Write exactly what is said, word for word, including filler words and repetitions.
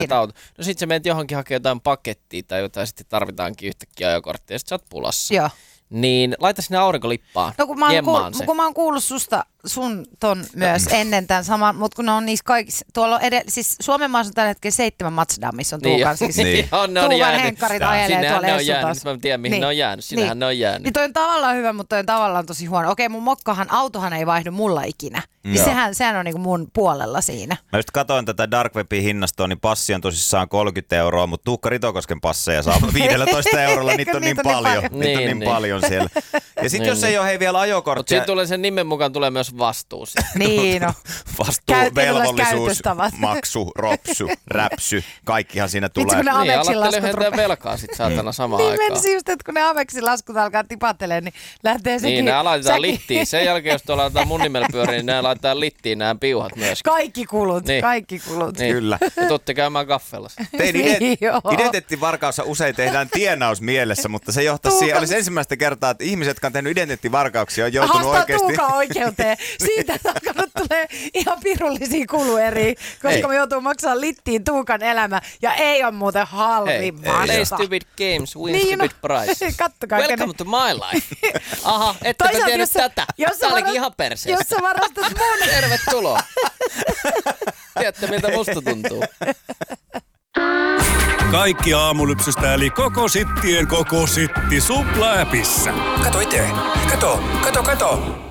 auto. No sit sä menet johonkin hakemaan jotain pakettia tai jotain, sitten tarvitaankin yhtäkkiä ajokorttia ja sit sä oot pulassa. Joo. Niin laita sinne aurinkolippaan. No kun mä, oon kuul- kun mä oon kuullut susta, sun ton myös ennen tämän saman, mutta kun ne on niissä kaikissa, tuolla on edellä, siis Suomen maassa on tällä hetkellä seitsemän Mazdaa, missä on Tuukan. Siis niin. on, ne on Tuukan jäänyt. henkkarit ajelee tuolla ne on jäänyt, Essutas. mä tiedän mihin niin. ne on jäänyt, sinähän niin. ne on jäänyt. Niin toi on tavallaan hyvä, mutta toi on tavallaan tosi huono. Okei, mun mokkahan, autohan ei vaihdu mulla ikinä. Niin sehän, sehän on niinku mun puolella siinä. Mä just katoin tätä Dark Webin hinnastoa, niin passi on tosissaan kolmekymmentä euroa, mutta Tuukka Ritokosken passeja saa viisitoista eurolla, niitä on niin paljon. Niitä on niin paljon siellä. Ja sit jos ei ole hei vielä ajokorttia. Mutta siitä tulee sen nimen mukaan tulee myös vastuus. Niin no. Vastuu, velvollisuus, maksu, ropsu, räpsy, kaikkihan siinä tulee. Nyt, niin, alatte lyhentää velkaa sit saatana samaan niin, aikaan. Niin menisi just, että kun ne Amexin laskut alkaa tipattelemaan, niin lähtee sekin. Niin, ne laitetaan säkin. littiin. Sen jälkeen, jos tuolla laitetaan mun nimellä pyöriin, niin ne laitetaan littiin nämä piuhat myös. Kaikki kulut, niin. kaikki kulut. Niin. Kyllä. Ja tuutte käymään kaffellassa. Tein ident- identiteettivarkaassa usein tehdään tienaus mielessä, mutta se johtaa siihen, olisi ensimmäistä kertaa, että ihmiset, jotka on tehnyt identiteettivarkauksia, on joutunut Haastaa oikeasti... Tuuka oikeuteen. Siitä alkanut tulee ihan pirullisia kulueriä, koska ei. me joutuu maksamaan littiin Tuukan elämä, ja ei ole muuten halvimmasta. Play stupid games, win niin, stupid no, prizes. Kattokaa. Welcome kenen... to my life. Aha, ette mä tiedä tätä. Tää olikin ihan perseestä. Jos sä varastat mun... Tervetuloa. Tiedätte, miltä musta tuntuu. Kaikki aamulypsystä eli koko sittien koko sitti Supla-äpissä. Kato itse. Kato, kato, kato.